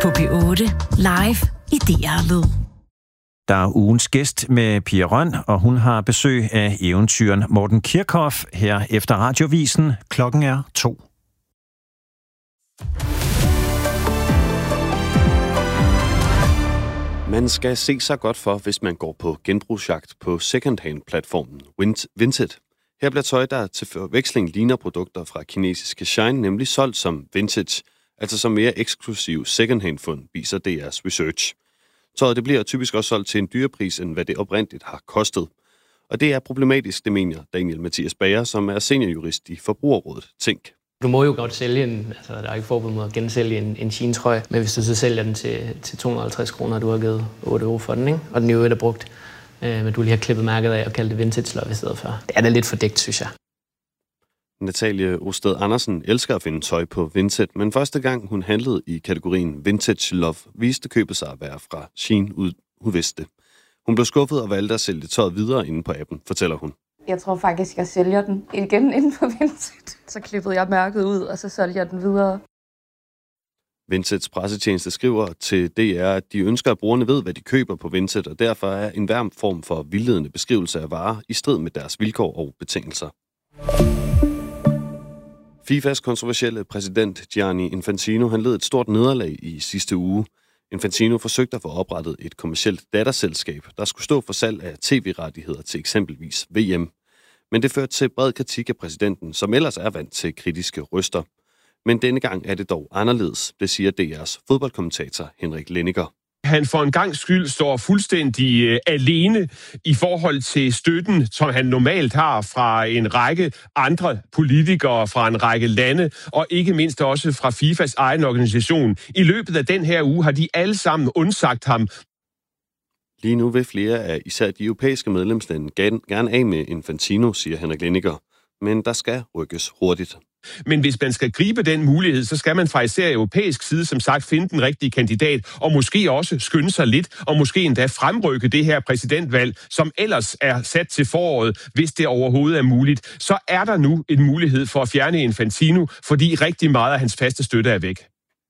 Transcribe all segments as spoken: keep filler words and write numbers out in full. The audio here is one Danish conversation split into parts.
på P otte, live i D R Lyd. Der er ugens gæst med Pia Røn, og hun har besøg af eventyren Morten Kirchhoff her efter radiovisen. Klokken er to. Man skal se sig godt for, hvis man går på genbrugsjagt på secondhand-platformen Vinted. Her bliver tøj, der til forveksling ligner produkter fra kinesiske Shein, nemlig solgt som vintage, altså som mere eksklusiv secondhand-fund, viser D R's research. Tøjet det bliver typisk også solgt til en dyrere pris, end hvad det oprindeligt har kostet. Og det er problematisk, det mener Daniel Mathias Bager, som er seniorjurist i Forbrugerrådet Tænk. Du må jo godt sælge en, altså der er ikke forbud mod at gensælge en, en Shein-trøje, men hvis du så sælger den til, til to hundrede og halvtreds kroner, du har givet otte euro for den, ikke? Og den jo er brugt, øh, men du lige har klippet mærket af og kaldt det vintage love i stedet for. Det er da lidt fordækt, synes jeg. Natalie Osted Andersen elsker at finde tøj på Vinted, men første gang hun handlede i kategorien Vintage Love, viste købet sig at være fra Shein udviste. Hun blev skuffet og valgte at sælge tøjet videre inde på appen, fortæller hun. Jeg tror faktisk, jeg sælger den igen inden på Vinted. Så klippede jeg mærket ud, og så sælger jeg den videre. Vinteds pressetjeneste skriver til D R, at de ønsker, at brugerne ved, hvad de køber på Vinted, og derfor er en hver form for vildledende beskrivelse af varer i strid med deres vilkår og betingelser. FIFAs kontroversielle præsident Gianni Infantino han led et stort nederlag i sidste uge. Infantino forsøgte at få oprettet et kommercielt datterselskab, der skulle stå for salg af tv-rettigheder til eksempelvis V M. Men det førte til bred kritik af præsidenten, som ellers er vant til kritiske røster. Men denne gang er det dog anderledes, det siger D R's fodboldkommentator Henrik Lenniger. Han for en gangs skyld står fuldstændig øh, alene i forhold til støtten, som han normalt har fra en række andre politikere fra en række lande, og ikke mindst også fra FIFAs egen organisation. I løbet af den her uge har de alle sammen undsagt ham. Lige nu vil flere af især de europæiske medlemslande gerne af med Infantino, siger Henrik Lenniger. Men der skal rykkes hurtigt. Men hvis man skal gribe den mulighed, så skal man fra især europæisk side, som sagt, finde den rigtige kandidat, og måske også skynde sig lidt, og måske endda fremrykke det her præsidentvalg, som ellers er sat til foråret, hvis det overhovedet er muligt. Så er der nu en mulighed for at fjerne Infantino, fordi rigtig meget af hans faste støtte er væk.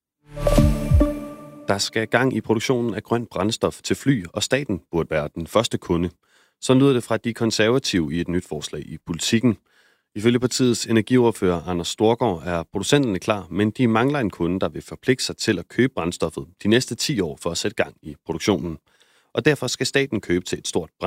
Der skal gang i produktionen af grønt brændstof til fly, og staten burde være den første kunde. Så lyder det fra de konservative i et nyt forslag i Politikken. Ifølge partiets energiordfører Anders Storgård er producenterne klar, men de mangler en kunde, der vil forpligte sig til at købe brændstoffet de næste ti år for at sætte gang i produktionen. Og derfor skal staten købe til et stort